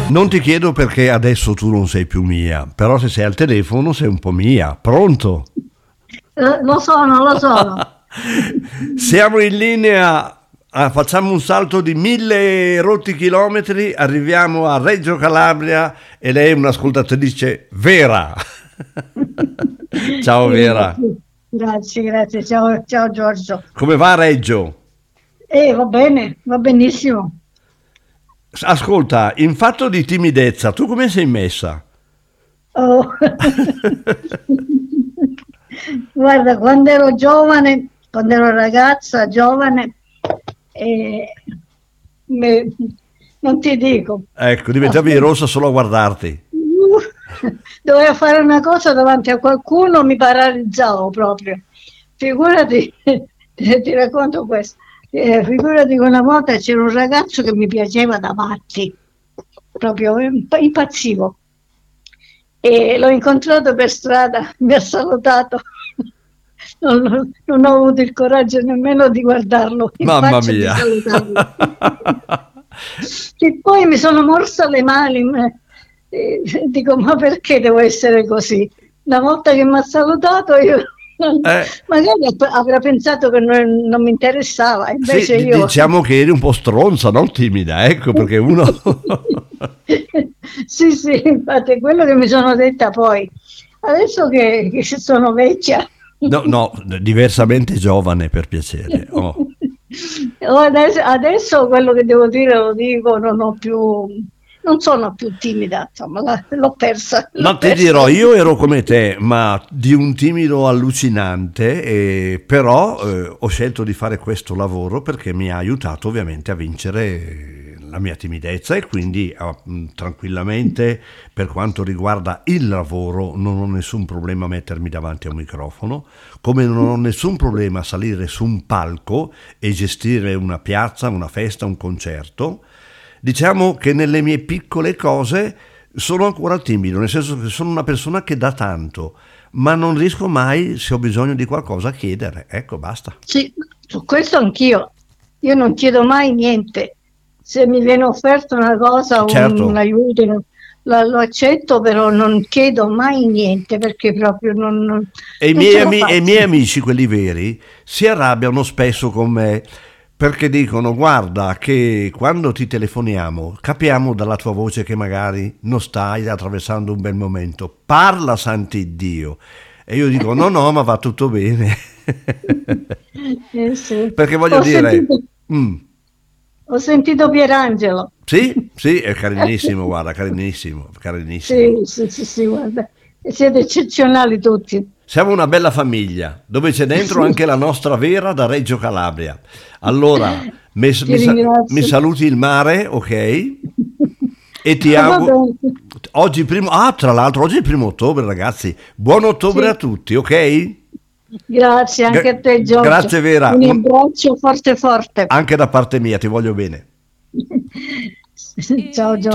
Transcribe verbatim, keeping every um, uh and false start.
Non ti chiedo perché adesso tu non sei più mia, però se sei al telefono sei un po' mia. Pronto? Eh, lo sono, lo sono. Siamo in linea, ah, facciamo un salto di mille rotti chilometri, arriviamo a Reggio Calabria e lei è un'ascoltatrice vera. Ciao Vera. Grazie, grazie. Ciao, ciao Giorgio. Come va Reggio? Eh, va bene, va benissimo. Ascolta, in fatto di timidezza, tu come sei messa? Oh. Guarda, quando ero giovane, quando ero ragazza, giovane, eh, me- non ti dico. Ecco, diventavi rossa solo a guardarti. Dovevo fare una cosa davanti a qualcuno, mi paralizzavo proprio. Figurati, ti racconto questo. Eh, figurati che una volta c'era un ragazzo che mi piaceva da matti, proprio imp- impazzivo. E l'ho incontrato per strada, mi ha salutato. Non, non- non ho avuto il coraggio nemmeno di guardarlo in Mamma faccia e di mia. salutarlo. E poi mi sono morsa le mani, ma- e dico, ma perché devo essere così? Una volta che mi ha salutato, io Eh, magari ap- avrà pensato che non, non mi interessava, sì, invece di- io... diciamo che eri un po' stronza, non timida, ecco, perché uno... Sì, sì, infatti è quello che mi sono detta poi. Adesso che, che sono vecchia, No, no, diversamente giovane per piacere. Oh. oh, adesso, adesso quello che devo dire lo dico, non ho più, non sono più timida, insomma, la- l'ho persa, l'ho No, ti persa. dirò, io ero come te, ma di un timido allucinante, e però eh, ho scelto di fare questo lavoro perché mi ha aiutato ovviamente a vincere la mia timidezza e quindi ah, mh, tranquillamente per quanto riguarda il lavoro non ho nessun problema a mettermi davanti a un microfono, come non ho nessun problema a salire su un palco e gestire una piazza, una festa, un concerto. Diciamo che nelle mie piccole cose sono ancora timido, nel senso che sono una persona che dà tanto, ma non riesco mai, se ho bisogno di qualcosa, a chiedere. Ecco, basta. Sì, su questo anch'io. Io non chiedo mai niente. Se mi viene offerta una cosa, un Certo. aiuto, no, la- lo accetto, però non chiedo mai niente perché proprio non, non- E i non ce miei, la ami- e i faccio. miei amici, quelli veri, si arrabbiano spesso con me perché dicono: guarda, che quando ti telefoniamo capiamo dalla tua voce che magari non stai attraversando un bel momento. Parla, sant'Iddio. E io dico: no, no, ma va tutto bene. Eh, sì. Perché voglio Ho dire, sentito, mm, ho sentito Pierangelo. sì, sì, è carinissimo, guarda, carinissimo, carinissimo. Sì, sì, sì, sì, guarda, siete eccezionali tutti. Siamo una bella famiglia, dove c'è dentro anche la nostra Vera da Reggio Calabria. Allora, mi, Ti mi sa- mi ringrazio. saluti il mare, ok? E ti Ah, va auguro... bene. Oggi primo... Ah, tra l'altro, oggi è il primo ottobre, ragazzi. Buon ottobre a Sì, tutti, ok? grazie anche Gra- a te, Giorgio. grazie Vera, Un Un- abbraccio forte forte. anche da parte mia, ti voglio bene. Ciao, Giorgio.